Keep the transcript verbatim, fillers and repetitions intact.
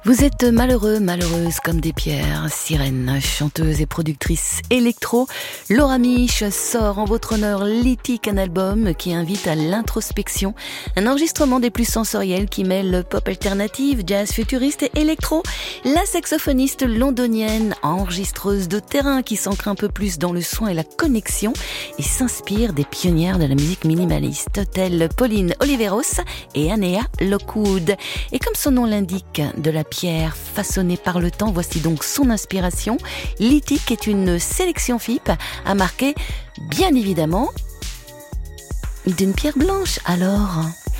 Vous êtes malheureux, malheureuse comme des pierres, sirène, chanteuse et productrice électro. Laura Mich sort en votre honneur Lithique, un album qui invite à l'introspection. Un enregistrement des plus sensoriels qui mêle pop alternative, jazz futuriste et électro. La saxophoniste londonienne, enregistreuse de terrain qui s'ancre un peu plus dans le soin et la connexion et s'inspire des pionnières de la musique minimaliste telles Pauline Oliveros et Anea Lockwood. Et comme son nom l'indique, de la pierre façonnée par le temps, voici donc son inspiration. Lithique est une sélection F I P à marquer, bien évidemment, d'une pierre blanche. Alors...